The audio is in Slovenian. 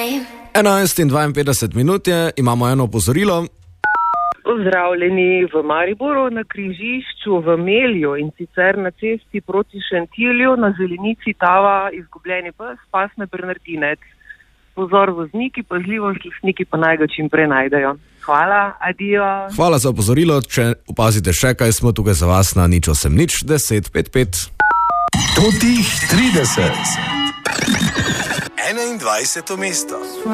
11:52 je, imamo eno opozorilo. Pozdravljeni v Mariboru na križišču v Melju in sicer na cesti proti Šentilju na zelenici Tava izgubljeni pas na Bernardinec. Pozor vozniki, pazljivost, lastniki pa naj ga čim prej najdejo. Hvala, adijo. Hvala za opozorilo, če opazite še kaj, smo tukaj za vas na 0800 10 55. Totih 30. 21. mesto.